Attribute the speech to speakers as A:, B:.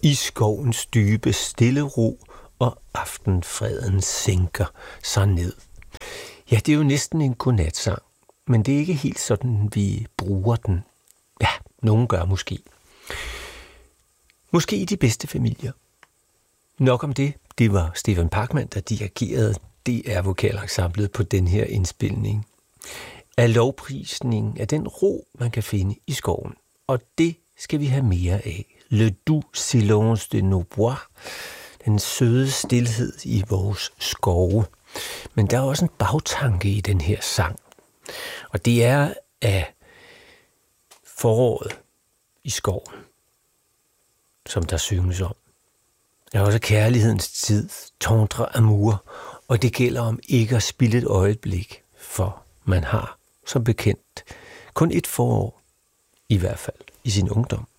A: I skovens dybe stille ro, og aftenfreden sænker sig ned. Ja, det er jo næsten en godnatsang, men det er ikke helt sådan, vi bruger den. Ja, nogen gør måske. Måske i de bedste familier. Nok om det. Det var Stefan Pachmann, der dirigerede DR-vokalensemblet på den her indspilning. Af lovprisning af den ro, man kan finde i skoven. Og det skal vi have mere af. Le doux silence de nos bois. Den søde stilhed i vores skove. Men der er også en bagtanke i den her sang. Og det er af foråret i skoven, som der synges om. Der er også kærlighedens tid, tendre amour, og det gælder om ikke at spilde et øjeblik, for man har, som bekendt, kun et forår, i hvert fald i sin ungdom.